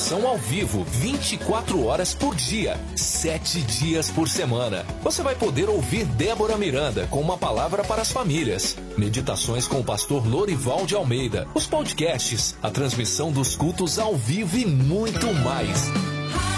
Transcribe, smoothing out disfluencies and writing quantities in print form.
meditação ao vivo, 24 horas por dia, 7 dias por semana. Você vai poder ouvir Débora Miranda com uma palavra para as famílias, meditações com o pastor Lorival de Almeida, os podcasts, a transmissão dos cultos ao vivo e muito mais.